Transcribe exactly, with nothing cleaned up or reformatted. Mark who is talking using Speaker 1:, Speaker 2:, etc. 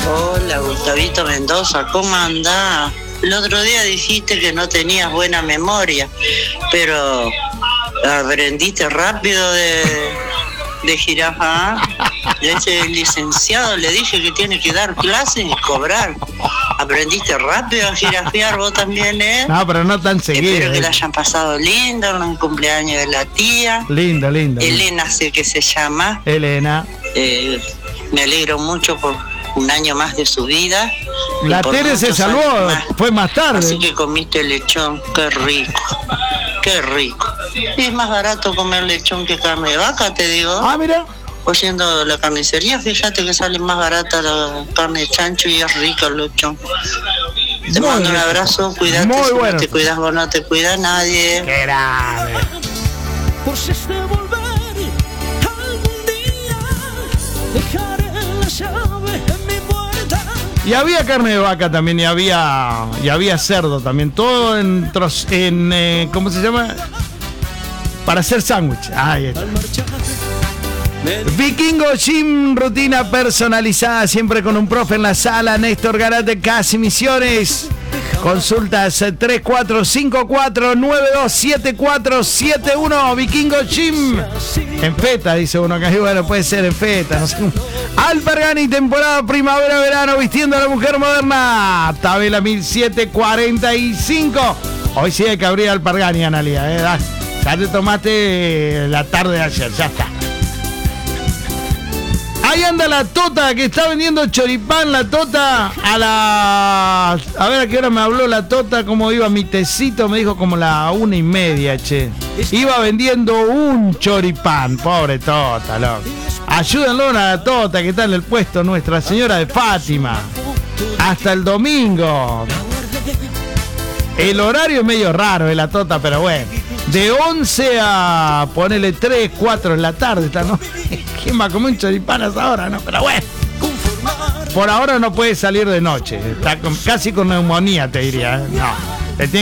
Speaker 1: Hola, Gustavito Mendoza, ¿cómo andás? El otro día dijiste que no tenías buena memoria, pero aprendiste rápido de, de jirafa. Ese licenciado le dije que tiene que dar clases y cobrar. Aprendiste rápido a jirafear vos también, ¿eh?
Speaker 2: No, pero no tan seguido.
Speaker 1: Espero que
Speaker 2: eh.
Speaker 1: la hayan pasado lindo en un cumpleaños de la tía.
Speaker 2: Lindo, lindo.
Speaker 1: Elena sé que se llama.
Speaker 2: Elena.
Speaker 1: Eh, me alegro mucho por un año más de su vida.
Speaker 2: La Tere se salvó, más. Fue más tarde.
Speaker 1: Así que comiste lechón, qué rico, qué rico. Y es más barato comer lechón que carne de vaca, te digo.
Speaker 2: Ah, mira.
Speaker 1: Oyendo la carnicería, fíjate que sale más barata la carne de chancho y es rico el lechón. Te
Speaker 2: Muy
Speaker 1: mando
Speaker 2: bien.
Speaker 1: un abrazo, cuídate,
Speaker 2: Muy
Speaker 1: si
Speaker 2: bueno.
Speaker 1: no te cuidas vos no te cuida nadie.
Speaker 2: Qué grave.
Speaker 3: Por si es de volver algún día, dejaré la llave en mi puerta.
Speaker 2: Y había carne de vaca también, y había y había cerdo también, todo en tros, en eh, ¿cómo se llama? Para hacer sándwich. Ahí está. Vikingo Gym, rutina personalizada, siempre con un profe en la sala. Néstor Garate, Casi Misiones. Consultas tres cuatro cinco cuatro nueve dos siete cuatro siete uno. Vikingo Gym. En feta, dice uno acá. Y bueno, puede ser en feta. No sé. Alpargani, temporada primavera-verano, vistiendo a la mujer moderna. Tabela mil setecientos cuarenta y cinco. Hoy sí hay que abrir Alpargani, Analia. ¿eh? Ya te tomaste la tarde de ayer, ya está. Ahí anda la Tota, que está vendiendo choripán, la Tota, a la... A ver a qué hora me habló la Tota, cómo iba mi tecito, me dijo como la una y media, che. Iba vendiendo un choripán, pobre Tota, loco. Ayúdenlo a la Tota, que está en el puesto Nuestra Señora de Fátima. Hasta el domingo. El horario es medio raro de la Tota, pero bueno. De once a ponele tres, cuatro en la tarde, está, ¿no? ¿Quién va a comer un choripán a esa hora, no? Pero bueno. Por ahora no puede salir de noche. Está con, casi con neumonía, te diría. ¿eh? No.